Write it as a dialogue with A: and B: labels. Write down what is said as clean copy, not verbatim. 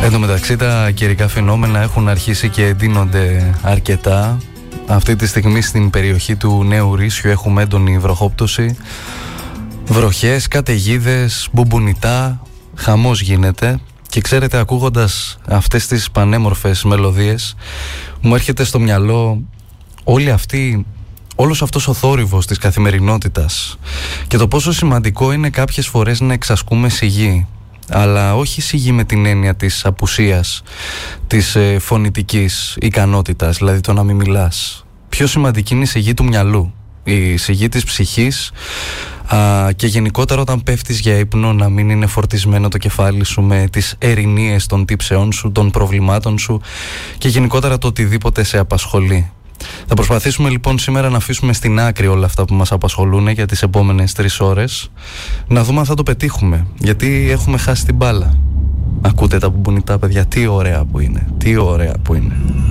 A: Εν τω μεταξύ τα καιρικά φαινόμενα έχουν αρχίσει και εντείνονται αρκετά. Αυτή τη στιγμή στην περιοχή του Νέου Ρήσιου έχουμε έντονη βροχόπτωση, βροχές, καταιγίδες, μπουμπουνιτά, χαμός γίνεται. Και ξέρετε, ακούγοντας αυτές τις πανέμορφες μελωδίες, μου έρχεται στο μυαλό όλος αυτός ο θόρυβος της καθημερινότητας και το πόσο σημαντικό είναι κάποιες φορές να εξασκούμε σιγή, αλλά όχι σιγή με την έννοια της απουσίας της φωνητικής ικανότητας, δηλαδή το να μην μιλάς. Πιο σημαντική είναι η σιγή του μυαλού, η σιγή της ψυχής, και γενικότερα όταν πέφτεις για ύπνο να μην είναι φορτισμένο το κεφάλι σου με τις ερηνίες των τύψεών σου, των προβλημάτων σου και γενικότερα το οτιδήποτε σε απασχολεί. Θα προσπαθήσουμε λοιπόν σήμερα να αφήσουμε στην άκρη όλα αυτά που μας απασχολούν για τις επόμενες 3 ώρες, να δούμε αν θα το πετύχουμε, γιατί έχουμε χάσει την μπάλα. Ακούτε τα μπουμπουνιτά, παιδιά, τι ωραία που είναι, τι ωραία που είναι.